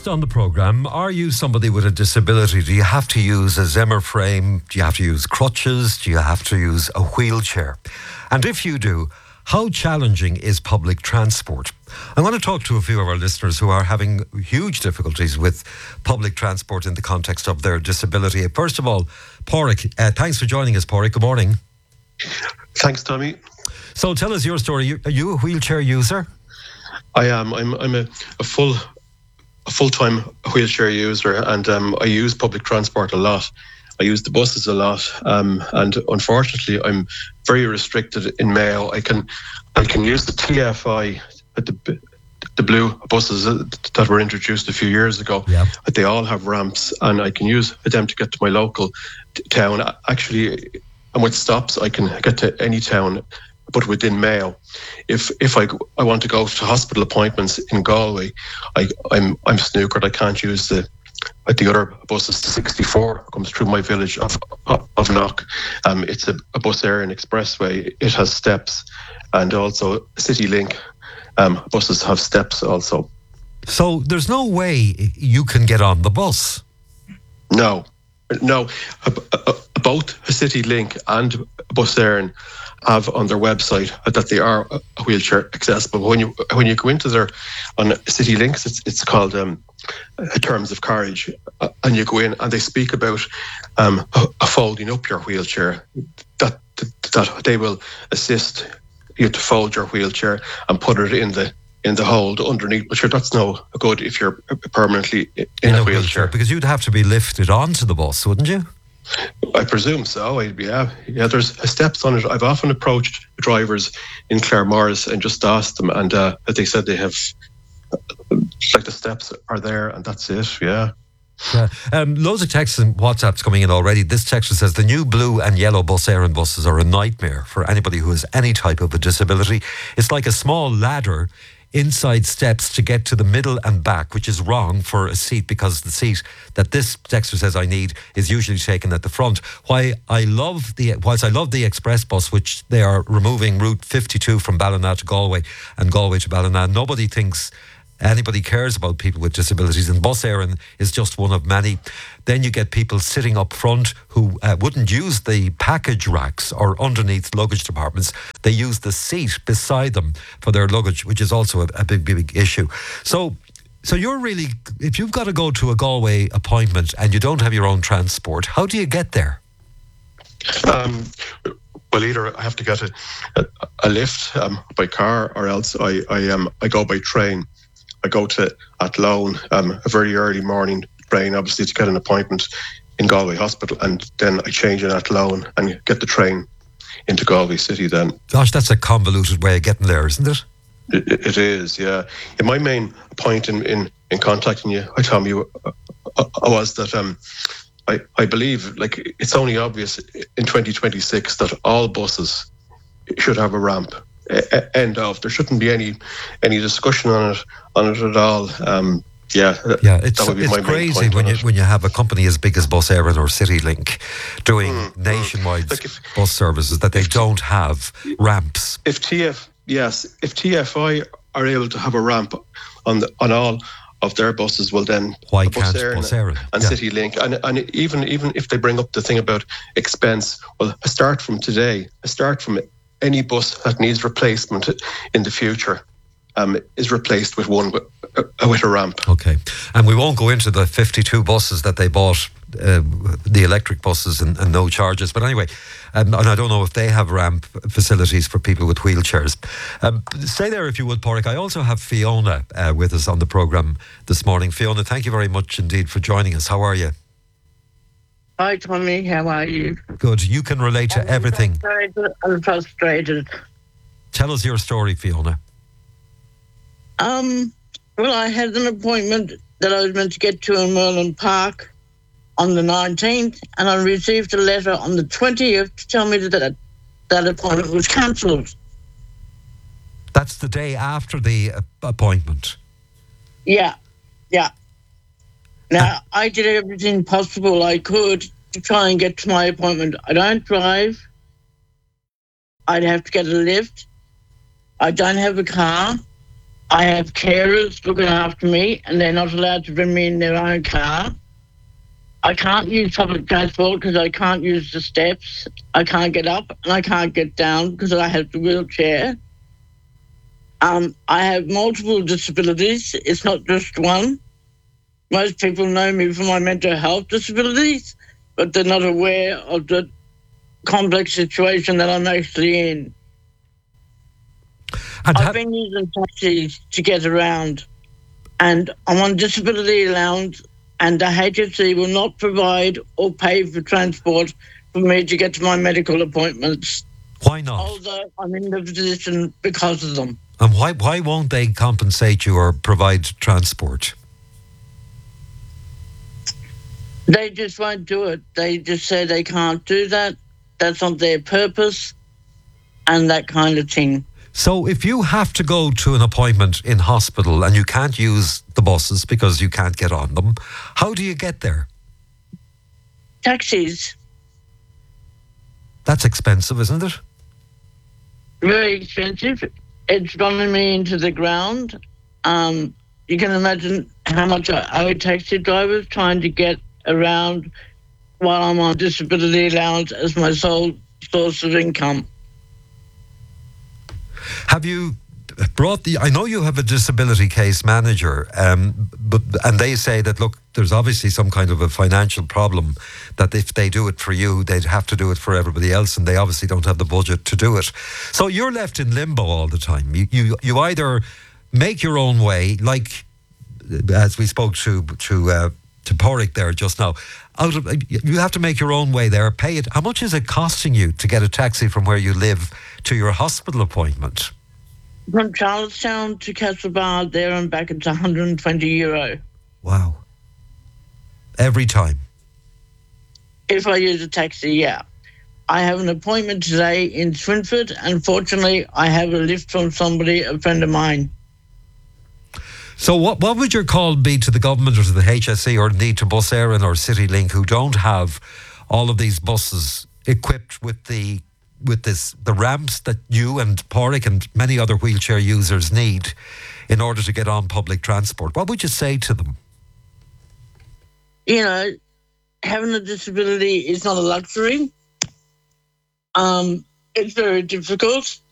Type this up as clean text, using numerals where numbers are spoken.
asked on the programme, are you somebody with a disability? Do you have to use a Zimmer frame? Do you have to use crutches? Do you have to use a wheelchair? And if you do, how challenging is public transport? I want to talk to a few of our listeners who are having huge difficulties with public transport in the context of their disability. First of all, Pádraig, thanks for joining us, Pádraig. Good morning. Thanks, Tommy. So tell us your story. Are you a wheelchair user? I am. I'm a full-time wheelchair user, and I use public transport a lot. I use the buses a lot, and unfortunately, I'm very restricted in Mayo. I can use the TFI, the blue buses that were introduced a few years ago. Yeah. They all have ramps, and I can use them to get to my local town. Actually, and with stops, I can get to any town, but within Mayo. If I want to go to hospital appointments in Galway, I'm snookered. I can't use the other buses. The 64 comes through my village of Knock. It's a Bus Éireann expressway. It has steps, and also CityLink buses have steps also. So there's no way you can get on the bus? No. Both CityLink and Bus Éireann have on their website that they are wheelchair accessible. When you go into their on CityLinks, it's called Terms of Carriage, and you go in and they speak about folding up your wheelchair. That they will assist you to fold your wheelchair and put it in the hold underneath. But sure, that's no good if you're permanently in a wheelchair, because you'd have to be lifted onto the bus, wouldn't you? I presume so. Yeah. There's steps on it. I've often approached drivers in Claremorris and just asked them, and they said they have, like, the steps are there, and that's it. Yeah. Loads of texts and WhatsApps coming in already. This texter says the new blue and yellow Bus Éireann buses are a nightmare for anybody who has any type of a disability. It's like a small ladder inside steps to get to the middle and back, which is wrong for a seat, because the seat that this texter says I need is usually taken at the front. Whilst I love the express bus, which they are removing Route 52 from Ballina to Galway and Galway to Ballina, nobody thinks anybody cares about people with disabilities, and Bus Éireann is just one of many. Then you get people sitting up front who wouldn't use the package racks or underneath luggage departments. They use the seat beside them for their luggage, which is also a big issue. So you're really, if you've got to go to a Galway appointment and you don't have your own transport, how do you get there? Well, either I have to get a lift by car, or else I go by train. I go to Athlone, a very early morning train, obviously, to get an appointment in Galway Hospital, and then I change in Athlone and get the train into Galway City then. Gosh, that's a convoluted way of getting there, isn't it? It is, yeah. My main point in contacting you, Tommy, was that I believe, like, it's only obvious in 2026 that all buses should have a ramp. End of. There shouldn't be any discussion on it at all. It's crazy when you have a company as big as Bus Éireann or CityLink doing nationwide bus services that they don't have ramps. If TFI are able to have a ramp on all of their buses, well then why can't Bus Éireann and CityLink, and even if they bring up the thing about expense, well, I start from any bus that needs replacement in the future is replaced with one with a ramp. Okay. And we won't go into the 52 buses that they bought, the electric buses and no charges. But anyway, and I don't know if they have ramp facilities for people with wheelchairs. Stay there if you would, Pádraig. I also have Fiona with us on the programme this morning. Fiona, thank you very much indeed for joining us. How are you? Hi, Tommy. How are you? Good. You can relate to everything. I'm frustrated. Tell us your story, Fiona. Well, I had an appointment that I was meant to get to in Merlin Park on the 19th, and I received a letter on the 20th to tell me that appointment was cancelled. That's the day after the appointment? Yeah. Now, I did everything possible I could to try and get to my appointment. I don't drive. I'd have to get a lift. I don't have a car. I have carers looking after me, and they're not allowed to bring me in their own car. I can't use public transport because I can't use the steps. I can't get up and I can't get down because I have the wheelchair. I have multiple disabilities. It's not just one. Most people know me for my mental health disabilities, but they're not aware of the complex situation that I'm actually in. And I've been using taxis to get around, and I'm on disability allowance, and the HSC will not provide or pay for transport for me to get to my medical appointments. why not? Although I'm in the position because of them. And why won't they compensate you or provide transport? They just won't do it. They just say they can't do that. That's not their purpose, and that kind of thing. So if you have to go to an appointment in hospital and you can't use the buses because you can't get on them, how do you get there? Taxis, That's expensive, isn't it? very expensive. It's running me into the ground. You can imagine how much I owe taxi drivers trying to get around while I'm on disability allowance as my sole source of income. Have you brought I know you have a disability case manager, and they say that, look, there's obviously some kind of a financial problem, that if they do it for you, they'd have to do it for everybody else, and they obviously don't have the budget to do it. So you're left in limbo all the time. You either make your own way, like as we spoke to Porrick there just now. You have to make your own way there, pay it. How much is it costing you to get a taxi from where you live to your hospital appointment? From Charlestown to Castlebar, there and back, it's €120. Wow. Every time? If I use a taxi, yeah. I have an appointment today in Swinford, and fortunately, I have a lift from somebody, a friend of mine. So what would your call be to the government or to the HSE or indeed to Bus Éireann or CityLink, who don't have all of these buses equipped with the ramps that you and Porrick and many other wheelchair users need in order to get on public transport? What would you say to them? You know, having a disability is not a luxury. It's very difficult.